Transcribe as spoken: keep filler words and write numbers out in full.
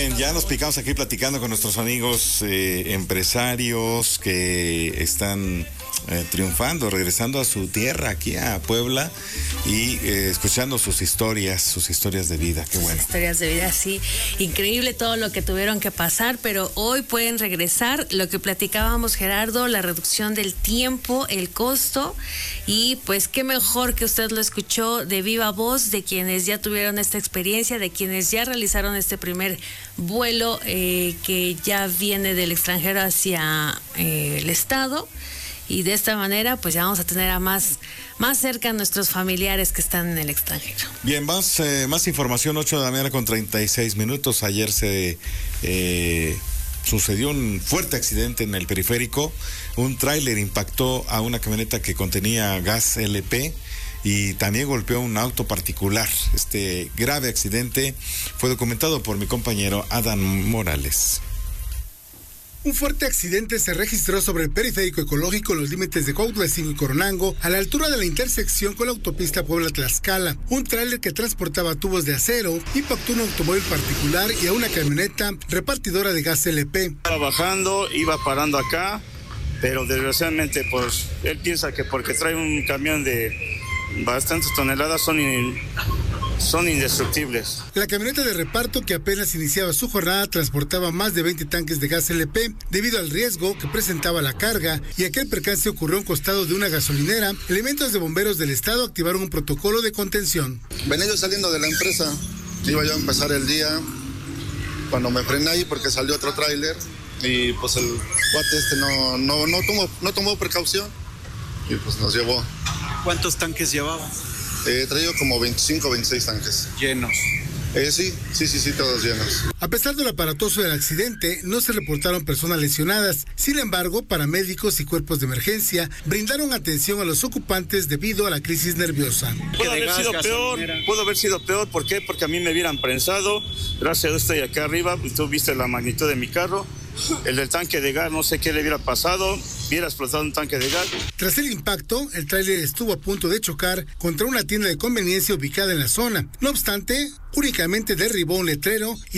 Bien, ya nos picamos aquí platicando con nuestros amigos eh, empresarios que están eh, triunfando, regresando a su tierra, aquí a Puebla, y eh, escuchando sus historias, sus historias de vida. Qué bueno. Sus historias de vida, sí. Increíble todo lo que tuvieron que pasar, pero hoy pueden regresar. Lo que platicábamos, Gerardo, la reducción del tiempo, el costo, y pues qué mejor que usted lo escuchó de viva voz de quienes ya tuvieron esta experiencia, de quienes ya realizaron este primer vuelo eh, que ya viene del extranjero hacia eh, el estado, y de esta manera pues ya vamos a tener a más, más cerca a nuestros familiares que están en el extranjero. Bien, más, eh, más información, ocho de la mañana con treinta y seis minutos. Ayer se eh, sucedió un fuerte accidente en el periférico. Un tráiler impactó a una camioneta que contenía gas L P y también golpeó un auto particular. Este grave accidente fue documentado por mi compañero Adán Morales. Un fuerte accidente se registró sobre el periférico ecológico en los límites de Cuautla y Coronango, a la altura de la intersección con la autopista Puebla-Tlaxcala. Un tráiler que transportaba tubos de acero impactó un automóvil particular y a una camioneta repartidora de gas L P. Estaba bajando, iba parando acá, pero desgraciadamente pues él piensa que porque trae un camión de bastantes toneladas son in... son indestructibles. La camioneta de reparto, que apenas iniciaba su jornada, transportaba más de veinte tanques de gas L P. Debido al riesgo que presentaba la carga y aquel percance ocurrió a un costado de una gasolinera, elementos de bomberos del estado activaron un protocolo de contención. Venía yo saliendo de la empresa, iba yo a empezar el día, cuando me frené ahí porque salió otro tráiler y pues el cuate este no, no, no, tomó, no tomó precaución y pues nos llevó. ¿Cuántos tanques llevaba? Eh, traído como veinticinco, veintiséis tanques. ¿Llenos? Eh, sí, sí, sí, sí, todos llenos. A pesar del aparatoso del accidente, no se reportaron personas lesionadas. Sin embargo, paramédicos y cuerpos de emergencia brindaron atención a los ocupantes debido a la crisis nerviosa. Pudo haber sido peor, pudo haber sido peor, ¿por qué? Porque a mí me hubieran prensado. Gracias a Dios estoy acá arriba, tú viste la magnitud de mi carro. El del tanque de gas, no sé qué le hubiera pasado, hubiera explotado un tanque de gas. Tras el impacto, el tráiler estuvo a punto de chocar contra una tienda de conveniencia ubicada en la zona. No obstante, únicamente derribó un letrero y